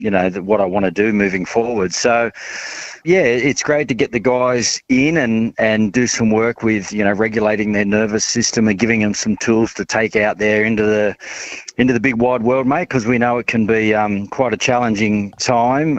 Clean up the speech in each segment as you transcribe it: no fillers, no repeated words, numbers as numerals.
what I want to do moving forward. So, yeah, it's great to get the guys in and do some work with, regulating their nervous system and giving them some tools to take out there into the big wide world, mate, because we know it can be quite a challenging time,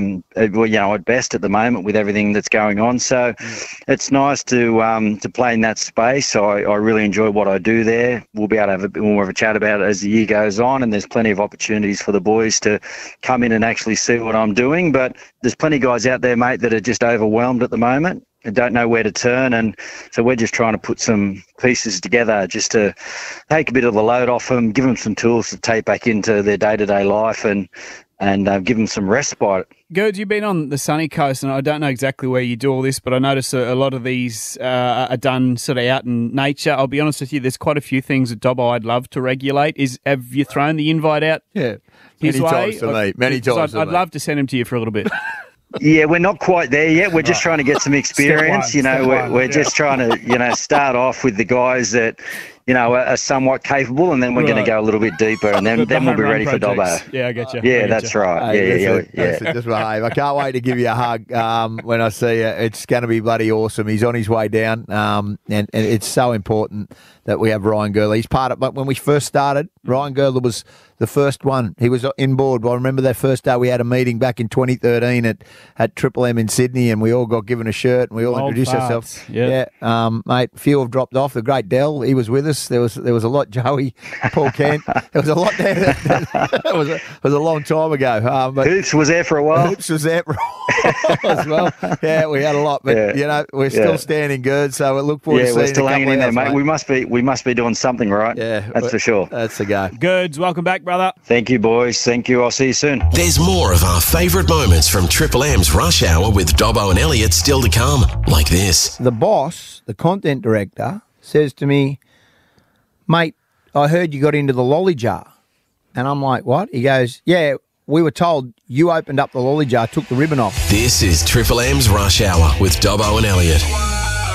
at best at the moment with everything that's going on. So it's nice to play in that space. I really enjoy what I do there. We'll be able to have a bit more of a chat about it as the year goes on, and there's plenty of opportunities for the boys to come in and actually see what I'm doing. But there's plenty of guys out there, mate, that are just overwhelmed at the moment and don't know where to turn, and so we're just trying to put some pieces together just to take a bit of the load off them, give them some tools to take back into their day-to-day life, and give them some respite. Gerds, you've been on the sunny coast, and I don't know exactly where you do all this, but I notice a lot of these are done sort of out in nature. I'll be honest with you, there's quite a few things at Dobbo I'd love to regulate. Have you thrown the invite out? Yeah, his many way? times to me. Many times. I'd love to send him to you for a little bit. Yeah, we're not quite there yet. We're just trying to get some experience. We're just trying to, start off with the guys that, are somewhat capable, and then we're going to go a little bit deeper, and then we'll be ready for Dobbo. Yeah, I get you. Yeah, that's right. Yeah. Just behave. I can't wait to give you a hug when I see you. It's going to be bloody awesome. He's on his way down, and it's so important that we have Ryan Girdler. He's part of. But when we first started, Ryan Girdler was the first one. He was in board. I remember that first day we had a meeting back in 2013 at Triple M in Sydney, and we all got given a shirt and we all introduced ourselves. Yeah, mate. Few have dropped off. The great Dell, he was with us. There was a lot. Joey, Paul Kent. There was a lot there. It was a long time ago. But Hoops was there for a while. Hoops was there for a while as well. Yeah, we had a lot, but we're still standing good. So we look forward to seeing. Yeah, we're still hanging in there, mate. Mate. We must be doing something right. Yeah, that's for sure. That's the go. Gerds, welcome back, brother. Thank you, boys. Thank you. I'll see you soon. There's more of our favourite moments from Triple M's Rush Hour with Dobbo and Elliot still to come, like this. The boss, the content director, says to me, mate, I heard you got into the lolly jar. And I'm like, what? He goes, yeah, we were told you opened up the lolly jar, took the ribbon off. This is Triple M's Rush Hour with Dobbo and Elliot.